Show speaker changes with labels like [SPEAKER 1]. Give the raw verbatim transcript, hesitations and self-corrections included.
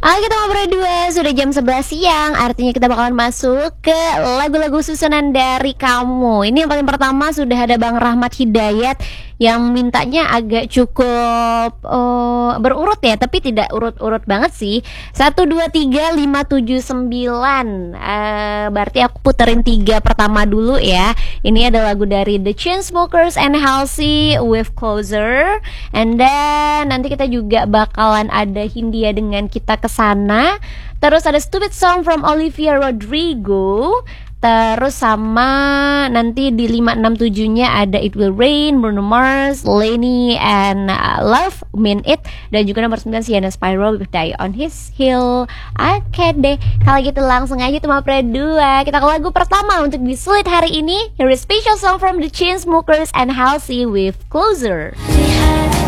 [SPEAKER 1] Oke, kita ngobrol berdua, sudah jam sebelas siang, artinya kita bakalan masuk ke lagu-lagu susunan dari kamu. Ini yang paling pertama sudah ada Bang Rahmat Hidayat yang mintanya agak cukup uh, berurut ya, tapi tidak urut-urut banget sih. Satu, dua, tiga, lima, tujuh, sembilan. Uh, berarti aku puterin tiga pertama dulu ya. Ini ada lagu dari The Chainsmokers and Halsey with Closer. And then nanti kita juga bakalan ada Hindia dengan Kita Kesana. Terus ada Stupid Song from Olivia Rodrigo. Terus sama nanti di lima enam tujuh nya ada It Will Rain, Bruno Mars, Lenny and uh, Love Mean It. Dan juga nomor sembilan Sienna Spyro with Die on His Hill. Oke deh, kalau gitu langsung aja tuh Mapre dua. Kita ke lagu pertama untuk di Sulit hari ini. Here is special song from The Chainsmokers and Halsey with Closer.